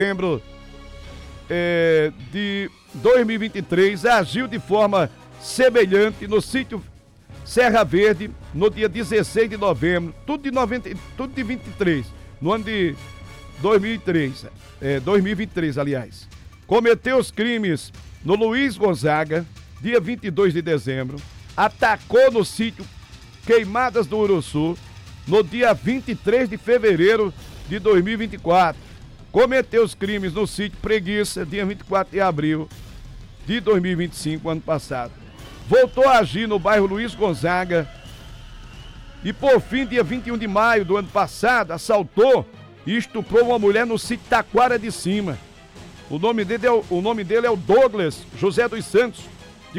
Setembro de 2023 agiu de forma semelhante no sítio Serra Verde no dia 16 de novembro, tudo de 23, no ano de 2023, aliás. Cometeu os crimes no Luiz Gonzaga, dia 22 de dezembro, atacou no sítio Queimadas do Uruçu, no dia 23 de fevereiro de 2024. Cometeu os crimes no sítio Preguiça, dia 24 de abril de 2025, ano passado. Voltou a agir no bairro Luiz Gonzaga e, por fim, dia 21 de maio do ano passado, assaltou e estuprou uma mulher no sítio Taquara de Cima. O nome dele é o Douglas José dos Santos, de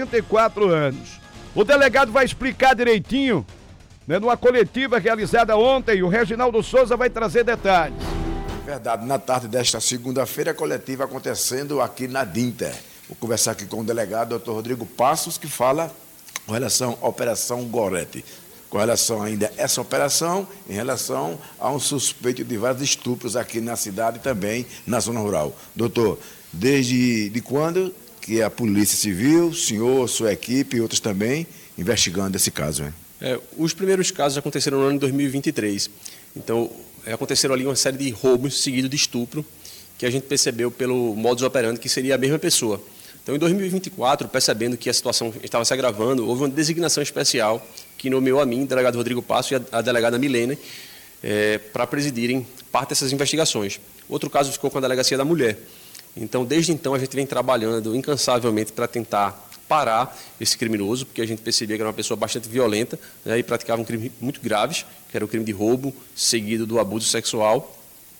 44 anos. O delegado vai explicar direitinho, numa coletiva realizada ontem, o Reginaldo Souza vai trazer detalhes. Verdade, na tarde desta segunda-feira, a coletiva acontecendo aqui na Dinter. Vou conversar aqui com o delegado, doutor Rodrigo Passos, que fala com relação à Operação Gorete. Com relação ainda a essa operação, em relação a um suspeito de vários estupros aqui na cidade e também na zona rural. Doutor, desde quando que a Polícia Civil, o senhor, sua equipe e outros também, investigando esse caso, hein? Os primeiros casos aconteceram no ano de 2023. Então, aconteceram ali uma série de roubos seguidos de estupro, que a gente percebeu pelo modus operandi que seria a mesma pessoa. Então, em 2024, percebendo que a situação estava se agravando, houve uma designação especial que nomeou a mim, delegado Rodrigo Passos, e a delegada Milene, para presidirem parte dessas investigações. Outro caso ficou com a Delegacia da Mulher. Então, desde então, a gente vem trabalhando incansavelmente para tentar parar esse criminoso, porque a gente percebia que era uma pessoa bastante violenta, né, e praticava um crime muito graves, que era o crime de roubo, seguido do abuso sexual.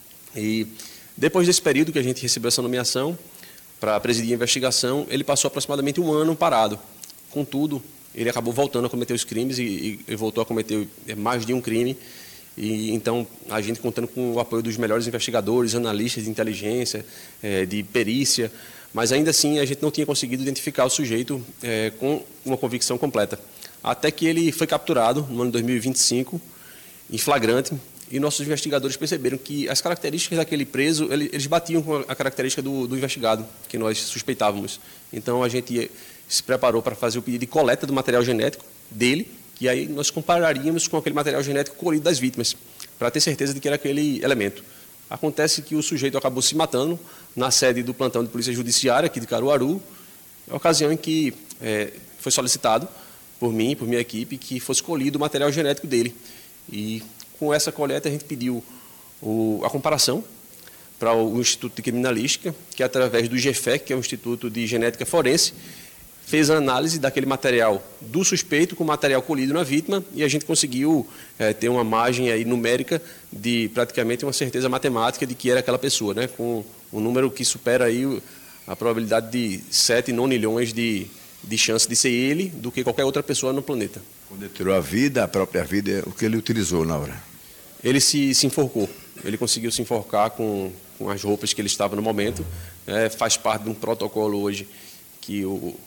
E depois desse período que a gente recebeu essa nomeação para presidir a investigação, ele passou aproximadamente um ano parado. Contudo, ele acabou voltando a cometer os crimes e voltou a cometer mais de um crime. E então, a gente contando com o apoio dos melhores investigadores, analistas de inteligência, de perícia, mas ainda assim a gente não tinha conseguido identificar o sujeito com uma convicção completa. Até que ele foi capturado no ano de 2025, em flagrante, e nossos investigadores perceberam que as características daquele preso, eles batiam com a característica do investigado, que nós suspeitávamos. Então, a gente se preparou para fazer o pedido de coleta do material genético dele, e aí nós compararíamos com aquele material genético colhido das vítimas, para ter certeza de que era aquele elemento. Acontece que o sujeito acabou se matando na sede do plantão de polícia judiciária aqui de Caruaru, ocasião em que foi solicitado por mim, por minha equipe, que fosse colhido o material genético dele. E com essa coleta a gente pediu a comparação para o Instituto de Criminalística, que através do IGFEC, que é o Instituto de Genética Forense, fez a análise daquele material do suspeito com o material colhido na vítima e a gente conseguiu ter uma margem aí numérica de praticamente uma certeza matemática de que era aquela pessoa, né, com um número que supera aí a probabilidade de 7 nonilhões de chance de ser ele do que qualquer outra pessoa no planeta. Quando ele tirou a própria vida, o que ele utilizou na hora? Ele se enforcou. Ele conseguiu se enforcar com as roupas que ele estava no momento. Faz parte de um protocolo hoje que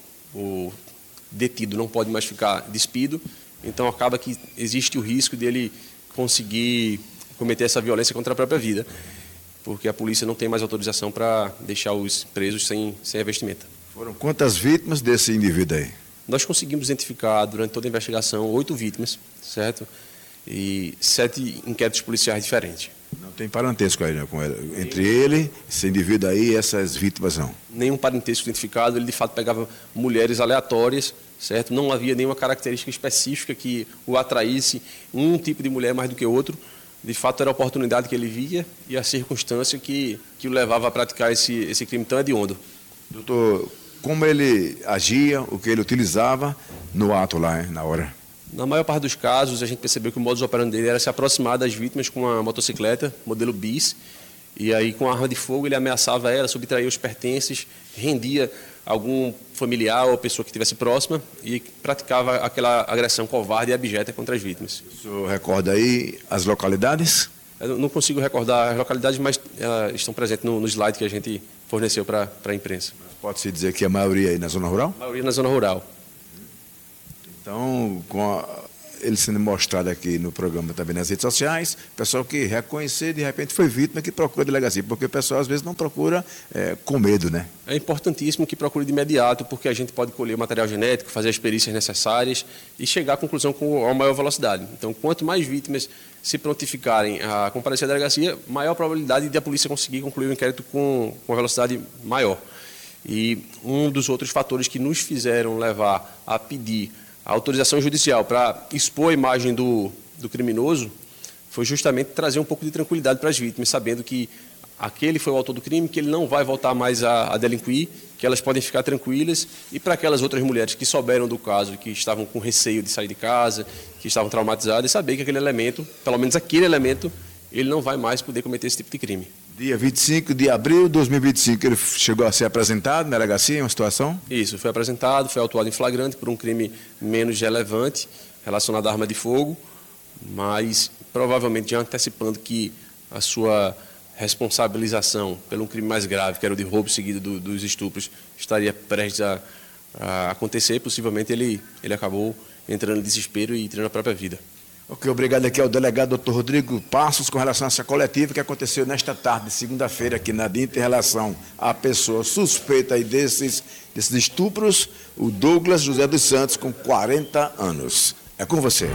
o detido não pode mais ficar despido, então acaba que existe o risco dele conseguir cometer essa violência contra a própria vida, porque a polícia não tem mais autorização para deixar os presos sem revestimenta. Foram quantas vítimas desse indivíduo aí? Nós conseguimos identificar durante toda a investigação 8 vítimas, certo? E 7 inquéritos policiais diferentes. Não tem parentesco aí, né, com ele, entre ele, esse indivíduo aí e essas vítimas, não? Nenhum parentesco identificado, ele de fato pegava mulheres aleatórias, certo? Não havia nenhuma característica específica que o atraísse um tipo de mulher mais do que outro. De fato, era a oportunidade que ele via e a circunstância que o levava a praticar esse crime tão hediondo. Doutor, como ele agia, o que ele utilizava no ato lá, hein, na hora? Na maior parte dos casos, a gente percebeu que o modus operandi dele era se aproximar das vítimas com uma motocicleta, modelo bis, e aí com a arma de fogo ele ameaçava ela, subtraía os pertences, rendia algum familiar ou pessoa que estivesse próxima e praticava aquela agressão covarde e abjeta contra as vítimas. O senhor recorda aí as localidades? Eu não consigo recordar as localidades, mas elas estão presentes no slide que a gente forneceu para a imprensa. Pode-se dizer que a maioria aí na zona rural? A maioria na zona rural. Então, ele sendo mostrado aqui no programa também nas redes sociais, pessoal que reconhecer, de repente foi vítima, que procura a delegacia, porque o pessoal às vezes não procura com medo, né? É importantíssimo que procure de imediato, porque a gente pode colher o material genético, fazer as perícias necessárias e chegar à conclusão com a maior velocidade. Então, quanto mais vítimas se prontificarem a comparecer à delegacia, maior a probabilidade de a polícia conseguir concluir o inquérito com uma velocidade maior. E um dos outros fatores que nos fizeram levar a pedir a autorização judicial para expor a imagem do criminoso foi justamente trazer um pouco de tranquilidade para as vítimas, sabendo que aquele foi o autor do crime, que ele não vai voltar mais a delinquir, que elas podem ficar tranquilas, e para aquelas outras mulheres que souberam do caso, que estavam com receio de sair de casa, que estavam traumatizadas, saber que aquele elemento, pelo menos aquele elemento, ele não vai mais poder cometer esse tipo de crime. Dia 25 de abril de 2025, ele chegou a ser apresentado na delegacia em uma situação? Isso, foi apresentado, foi autuado em flagrante por um crime menos relevante, relacionado à arma de fogo, mas provavelmente já antecipando que a sua responsabilização pelo crime mais grave, que era o de roubo seguido dos estupros, estaria prestes a acontecer. Possivelmente ele acabou entrando em desespero e tirando a própria vida. Ok, obrigado aqui ao delegado Dr. Rodrigo Passos com relação a essa coletiva que aconteceu nesta tarde, segunda-feira, aqui na DINTA, em relação à pessoa suspeita aí desses estupros, o Douglas José dos Santos, com 40 anos. É com você.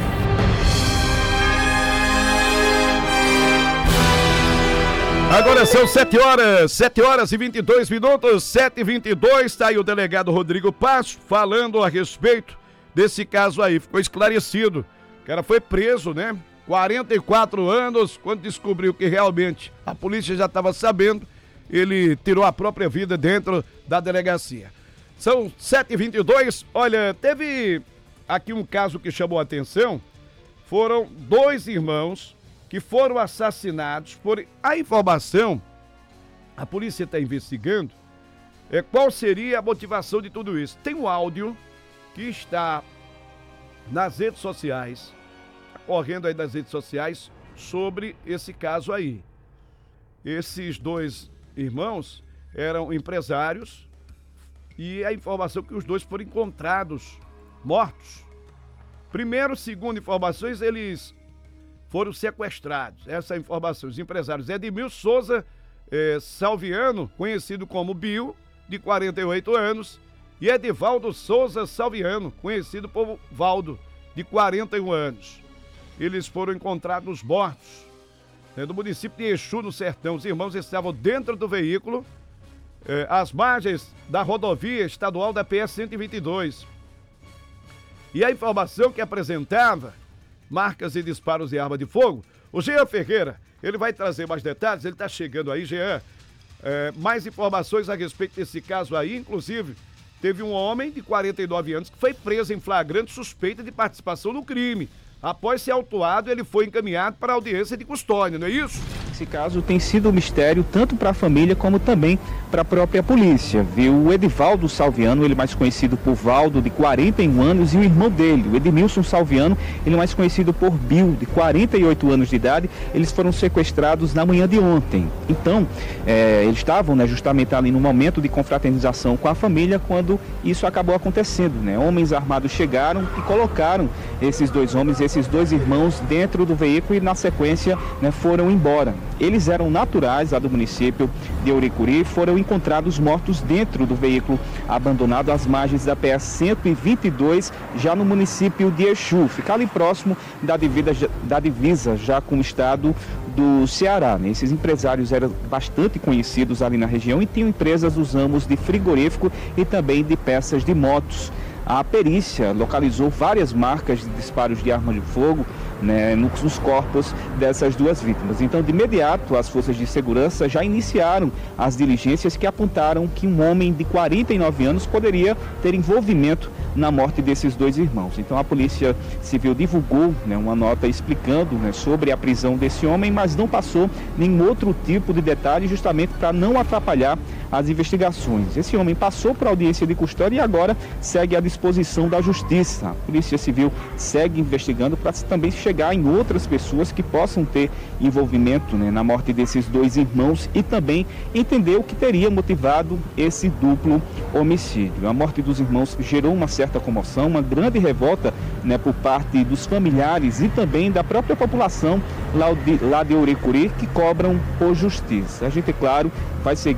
Agora são 7 horas e 22 minutos, 7h22, está aí o delegado Rodrigo Passos falando a respeito desse caso aí, ficou esclarecido. O cara foi preso, né? 44 anos, quando descobriu que realmente a polícia já estava sabendo, ele tirou a própria vida dentro da delegacia. São 7h22, olha, teve aqui um caso que chamou a atenção, foram 2 irmãos que foram assassinados por... A informação, a polícia está investigando, qual seria a motivação de tudo isso. Tem um áudio que está nas redes sociais, correndo aí nas redes sociais, sobre esse caso aí. Esses 2 irmãos eram empresários e a informação que os 2 foram encontrados mortos. Primeiro, segundo informações, eles foram sequestrados. Essa é a informação. Os empresários Edmilson Souza Salviano, conhecido como Bill, de 48 anos, e Edivaldo Souza Salviano, conhecido por Valdo, de 41 anos. Eles foram encontrados mortos no município de Exu, no Sertão. Os irmãos estavam dentro do veículo, às margens da rodovia estadual da PS 122. E a informação que apresentava marcas e disparos de arma de fogo, o Jean Ferreira, ele vai trazer mais detalhes, ele está chegando aí, Jean, mais informações a respeito desse caso aí, inclusive, teve um homem de 49 anos que foi preso em flagrante suspeita de participação no crime. Após ser autuado, ele foi encaminhado para a audiência de custódia, não é isso? Esse caso tem sido um mistério tanto para a família como também para a própria polícia, viu? O Edivaldo Salviano, ele mais conhecido por Valdo, de 41 anos, e o irmão dele, o Edmilson Salviano, ele mais conhecido por Bill, de 48 anos de idade, eles foram sequestrados na manhã de ontem. Então, eles estavam, né, justamente ali no momento de confraternização com a família, quando isso acabou acontecendo, né? Homens armados chegaram e colocaram esses 2 homens, esses 2 irmãos dentro do veículo e na sequência, né, foram embora. Eles eram naturais lá do município de Uricuri e foram encontrados mortos dentro do veículo abandonado às margens da PS 122, já no município de Exu, fica ali próximo da divisa já com o estado do Ceará, né? Esses empresários eram bastante conhecidos ali na região e tinham empresas dos ramos de frigorífico e também de peças de motos. A perícia localizou várias marcas de disparos de arma de fogo, né, nos corpos dessas 2 vítimas. Então, de imediato, as forças de segurança já iniciaram as diligências que apontaram que um homem de 49 anos poderia ter envolvimento na morte desses 2 irmãos. Então, a Polícia Civil divulgou, né, uma nota explicando, né, sobre a prisão desse homem, mas não passou nenhum outro tipo de detalhe, justamente para não atrapalhar as investigações. Esse homem passou por audiência de custódia e agora segue à disposição da Justiça. A Polícia Civil segue investigando para também chegar em outras pessoas que possam ter envolvimento, né, na morte desses dois irmãos e também entender o que teria motivado esse duplo homicídio. A morte dos irmãos gerou uma certa comoção, uma grande revolta, né, por parte dos familiares e também da própria população lá de Urecuri, que cobram por justiça. A gente, claro, vai seguir